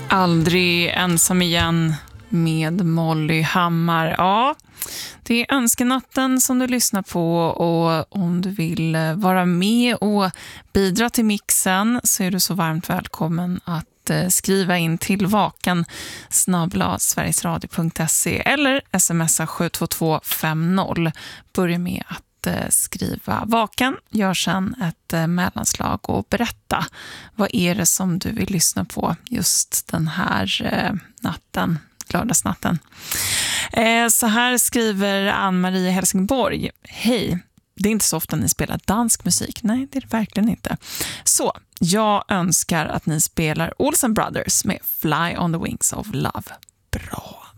Aldrig ensam igen med Molly Hammar. Ja, det är önskenatten som du lyssnar på, och om du vill vara med och bidra till mixen så är du så varmt välkommen att skriva in till vaken@sverigesradio.se eller smsa 72250. Börja med att skriva vaken, gör sen ett mellanslag och berätta vad är det som du vill lyssna på just den här natten, lördagsnatten. Så här skriver Ann-Marie Helsingborg: hej, det är inte så ofta ni spelar dansk musik. Nej, det är det verkligen inte. Så jag önskar att ni spelar Olsen Brothers med Fly on the Wings of Love. Bra.